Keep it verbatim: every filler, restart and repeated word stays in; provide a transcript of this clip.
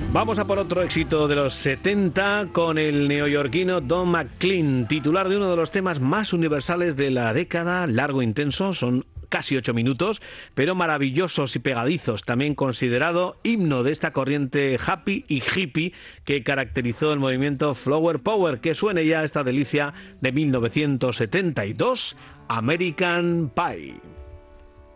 Vamos a por otro éxito de los setenta con el neoyorquino Don McLean, titular de uno de los temas más universales de la década, largo e intenso, son casi ocho minutos, pero maravillosos y pegadizos, también considerado himno de esta corriente happy y hippie que caracterizó el movimiento Flower Power. Que suene ya esta delicia de mil novecientos setenta y dos, American Pie.